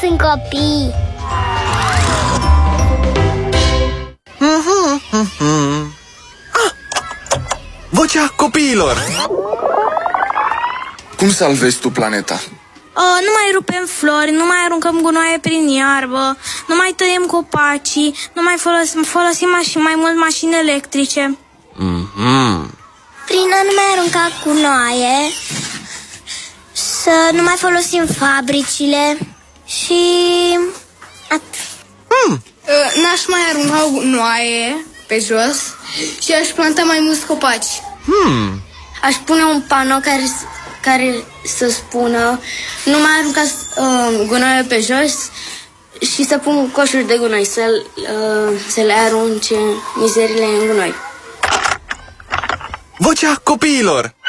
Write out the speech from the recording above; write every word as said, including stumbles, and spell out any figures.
Sunt copii. Ah! Vocea copiilor. Cum salvezi tu planeta? Uh, nu mai rupem flori, nu mai aruncăm gunoaie prin iarbă, nu mai tăiem copacii, nu mai folosim, folosim mașini, mai mult mașini electrice. Mm-hmm. Prin a nu mai arunca gunoaie, să nu mai folosim fabricile și atât. Mm. Uh, n-aș mai arunca gunoaie pe jos și aș planta mai mulți copaci. Hmm. Aș pune un panou care, care să spună nu mai aruncați uh, gunoaie pe jos și să pun coșuri de gunoi, să, uh, să le arunce mizerile în gunoi. Vocea copiilor.